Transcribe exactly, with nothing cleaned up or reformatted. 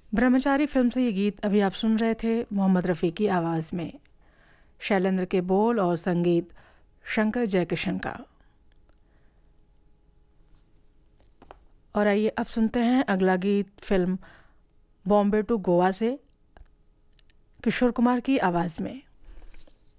ब्रह्मचारी film से ये गीत अभी आप सुन रहे थे मोहम्मद रफ़ी की आवाज़ में। शैलेंद्र के बोल और संगीत शंकर जयकिशन का। और आइए अब सुनते हैं अगला गीत फिल्म बॉम्बे टू गोवा से किशोर कुमार की आवाज़ में।